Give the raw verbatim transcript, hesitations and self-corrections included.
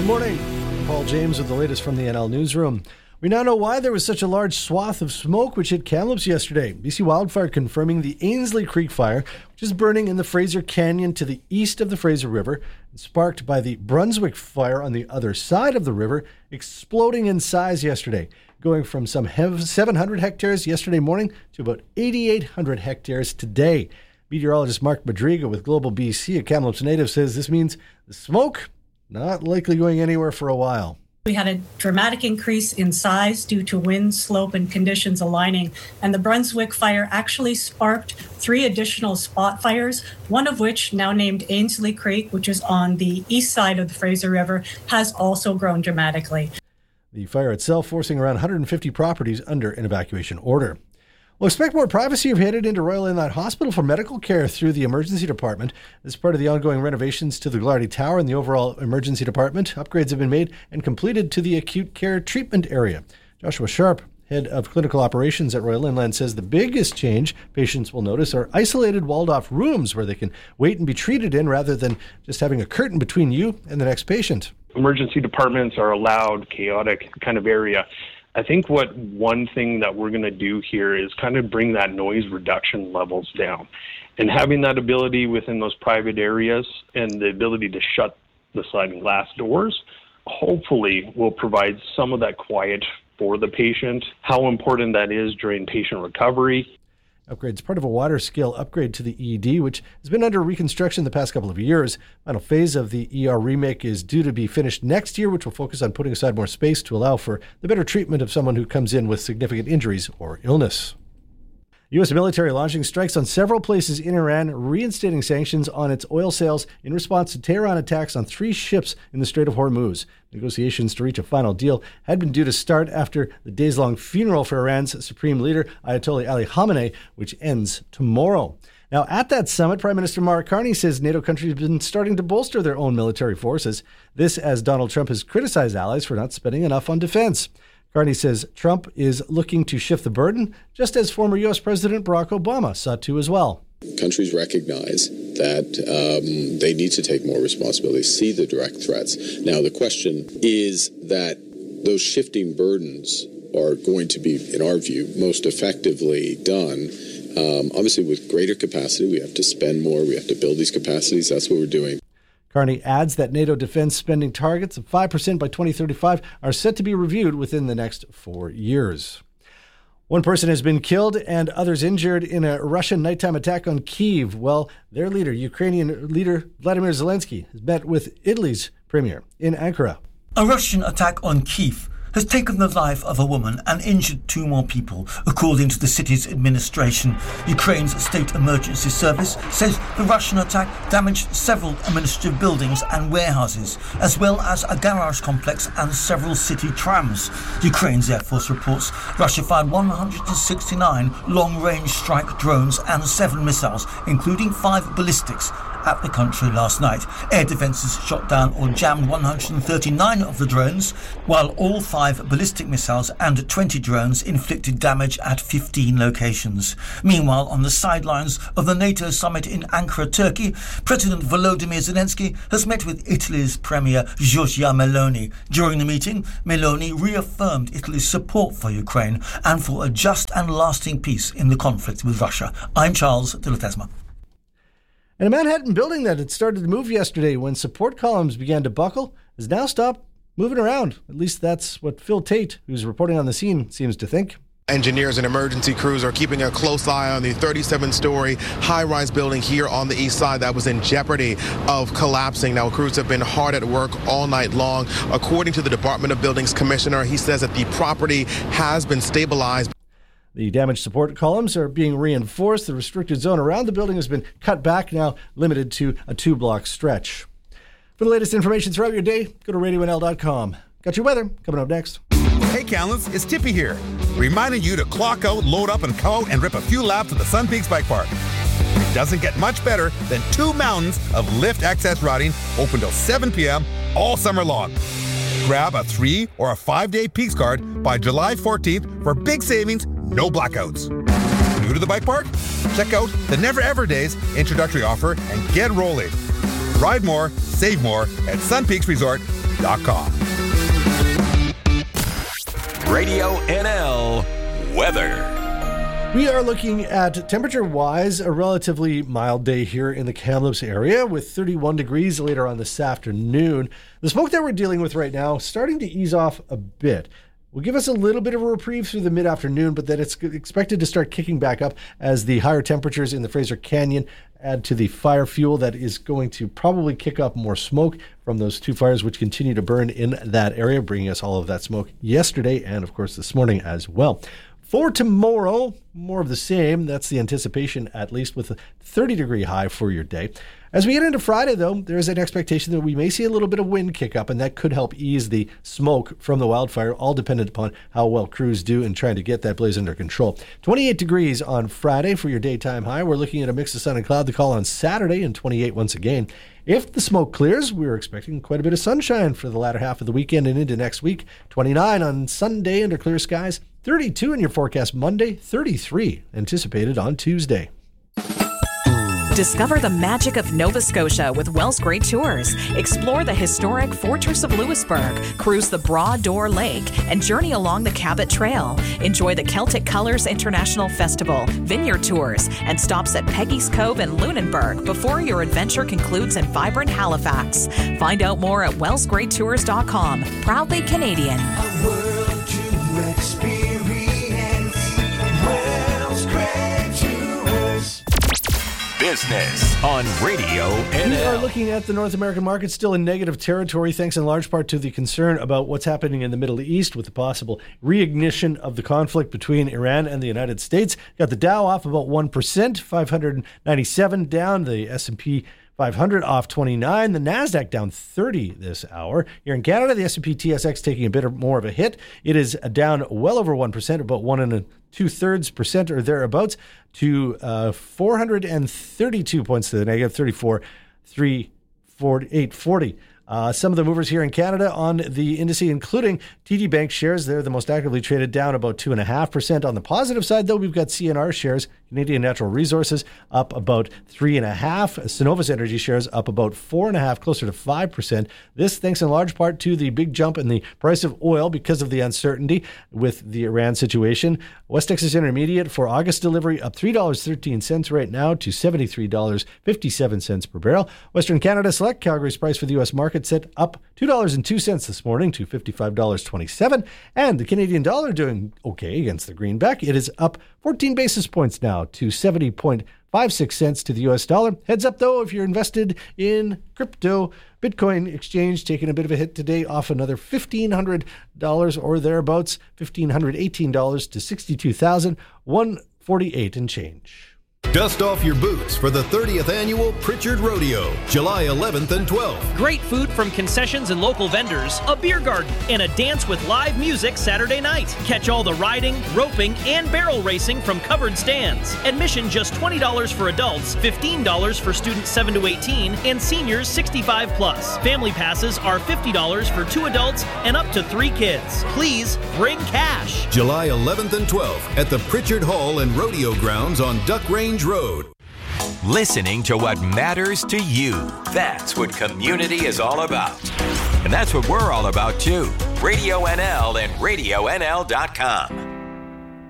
morning. Paul James with the latest from the N L Newsroom. We now know why there was such a large swath of smoke which hit Kamloops yesterday. B C Wildfire confirming the Ainslie Creek fire, which is burning in the Fraser Canyon to the east of the Fraser River, sparked by the Brunswick fire on the other side of the river, exploding in size yesterday, going from some seven hundred hectares yesterday morning to about eighty-eight hundred hectares today. Meteorologist Mark Madriga with Global B C, a Kamloops native, says this means the smoke not likely going anywhere for a while. We had a dramatic increase in size due to wind, slope, and conditions aligning, and the Brunswick fire actually sparked three additional spot fires, one of which, now named Ainslie Creek, which is on the east side of the Fraser River, has also grown dramatically. The fire itself forcing around one hundred fifty properties under an evacuation order. We'll expect more privacy if headed into Royal Inlet Hospital for medical care through the emergency department. As part of the ongoing renovations to the Glardy Tower and the overall emergency department, upgrades have been made and completed to the acute care treatment area. Joshua Sharp, head of clinical operations at Royal Inland, says the biggest change patients will notice are isolated walled-off rooms where they can wait and be treated in rather than just having a curtain between you and the next patient. Emergency departments are a loud, chaotic kind of area. I think what one thing that we're going to do here is kind of bring that noise reduction levels down. And having that ability within those private areas and the ability to shut the sliding glass doors, hopefully will provide some of that quiet for the patient. How important that is during patient recovery. Upgrade is part of a water scale upgrade to the E E D, which has been under reconstruction the past couple of years. Final phase of the E R remake is due to be finished next year, which will focus on putting aside more space to allow for the better treatment of someone who comes in with significant injuries or illness. U S military launching strikes on several places in Iran, reinstating sanctions on its oil sales in response to Tehran attacks on three ships in the Strait of Hormuz. Negotiations to reach a final deal had been due to start after the days-long funeral for Iran's supreme leader, Ayatollah Ali Khamenei, which ends tomorrow. Now, at that summit, Prime Minister Mark Carney says NATO countries have been starting to bolster their own military forces. This as Donald Trump has criticized allies for not spending enough on defense. Carney says Trump is looking to shift the burden, just as former U S President Barack Obama sought to as well. Countries recognize that um, they need to take more responsibility, see the direct threats. Now, the question is that those shifting burdens are going to be, in our view, most effectively done. Um, obviously, with greater capacity, we have to spend more, we have to build these capacities. That's what we're doing. Carney adds that NATO defense spending targets of five percent by twenty thirty-five are set to be reviewed within the next four years. One person has been killed and others injured in a Russian nighttime attack on Kyiv. Well, their leader, Ukrainian leader Vladimir Zelensky, has met with Italy's premier in Ankara. A Russian attack on Kyiv has taken the life of a woman and injured two more people, according to the city's administration. Ukraine's state emergency service says the Russian attack damaged several administrative buildings and warehouses, as well as a garage complex and several city trams. Ukraine's Air Force reports Russia fired one hundred sixty-nine long-range strike drones and seven missiles, including five ballistics, at the country last night. Air defences shot down or jammed one hundred thirty-nine of the drones, while all five ballistic missiles and twenty drones inflicted damage at fifteen locations. Meanwhile, on the sidelines of the NATO summit in Ankara, Turkey, President Volodymyr Zelensky has met with Italy's Premier Giorgia Meloni. During the meeting, Meloni reaffirmed Italy's support for Ukraine and for a just and lasting peace in the conflict with Russia. I'm Charles de la Tesma. And a Manhattan building that had started to move yesterday when support columns began to buckle has now stopped moving around. At least that's what Phil Tate, who's reporting on the scene, seems to think. Engineers and emergency crews are keeping a close eye on the thirty-seven story high-rise building here on the east side that was in jeopardy of collapsing. Now, crews have been hard at work all night long. According to the Department of Buildings Commissioner, he says that the property has been stabilized. The damaged support columns are being reinforced. The restricted zone around the building has been cut back, now limited to a two-block stretch. For the latest information throughout your day, go to radio n l dot com. Got your weather coming up next. Hey, Kamloops, it's Tippy here, reminding you to clock out, load up, and go out and rip a few laps at the Sun Peaks Bike Park. It doesn't get much better than two mountains of lift access riding open till seven p.m. all summer long. Grab a three or a five-day Peaks card by July fourteenth for big savings, no blackouts. New to the bike park? Check out the Never Ever Days introductory offer and get rolling. Ride more, save more at Sun Peaks Resort dot com. Radio N L weather. We are looking at temperature-wise a relatively mild day here in the Kamloops area with thirty-one degrees later on this afternoon. The smoke that we're dealing with right now starting to ease off a bit. Will give us a little bit of a reprieve through the mid-afternoon, but then it's expected to start kicking back up as the higher temperatures in the Fraser Canyon add to the fire fuel that is going to probably kick up more smoke from those two fires which continue to burn in that area, bringing us all of that smoke yesterday and, of course, this morning as well. For tomorrow, more of the same. That's the anticipation, at least, with a thirty-degree high for your day. As we get into Friday, though, there is an expectation that we may see a little bit of wind kick up, and that could help ease the smoke from the wildfire, all dependent upon how well crews do in trying to get that blaze under control. twenty-eight degrees on Friday for your daytime high. We're looking at a mix of sun and cloud to call on Saturday, and twenty-eight once again. If the smoke clears, we're expecting quite a bit of sunshine for the latter half of the weekend and into next week. twenty-nine on Sunday under clear skies. thirty-two in your forecast Monday. thirty-three anticipated on Tuesday. Discover the magic of Nova Scotia with Wells Great Tours. Explore the historic Fortress of Louisbourg, cruise the Broad Door Lake, and journey along the Cabot Trail. Enjoy the Celtic Colors International Festival, vineyard tours, and stops at Peggy's Cove and Lunenburg before your adventure concludes in vibrant Halifax. Find out more at wells great tours dot com. Proudly Canadian. A world to experience. Wells Great Tours. Business on Radio N L. We are looking at the North American market still in negative territory, thanks in large part to the concern about what's happening in the Middle East with the possible reignition of the conflict between Iran and the United States. Got the Dow off about one percent, five hundred ninety-seven down, the S and P five hundred off twenty-nine, the NASDAQ down thirty this hour. Here in Canada, the S and P T S X taking a bit more of a hit. It is down well over one percent, about one and a two-thirds percent or thereabouts, to uh, four hundred thirty-two points to the negative, thirty-four thousand eight hundred forty. Uh, some of the movers here in Canada on the index, including T D Bank shares, they're the most actively traded, down about two point five percent. On the positive side, though, we've got C N R shares, Canadian Natural Resources, up about three point five percent. Cenovus Energy shares up about four point five percent, closer to five percent. This thanks in large part to the big jump in the price of oil because of the uncertainty with the Iran situation. West Texas Intermediate for August delivery up three dollars and thirteen cents right now to seventy-three dollars and fifty-seven cents per barrel. Western Canada Select, Calgary's price for the U S market, set up two dollars and two cents this morning to fifty-five dollars and twenty-seven cents. And the Canadian dollar doing okay against the greenback. It is up fourteen basis points now to seventy point five six cents to the U S dollar. Heads up, though, if you're invested in crypto. Bitcoin exchange taking a bit of a hit today, off another fifteen hundred dollars or thereabouts, one thousand five hundred eighteen dollars to sixty-two thousand one hundred forty-eight dollars and change. Dust off your boots for the thirtieth Annual Pritchard Rodeo, July eleventh and twelfth. Great food from concessions and local vendors, a beer garden, and a dance with live music Saturday night. Catch all the riding, roping, and barrel racing from covered stands. Admission just twenty dollars for adults, fifteen dollars for students seven to eighteen, and seniors sixty-five plus. Family passes are fifty dollars for two adults and up to three kids. Please bring cash. July eleventh and twelfth at the Pritchard Hall and Rodeo Grounds on Duck Range Road. Listening to what matters to you. That's what community is all about. And that's what we're all about, too. Radio N L and radio N L dot com.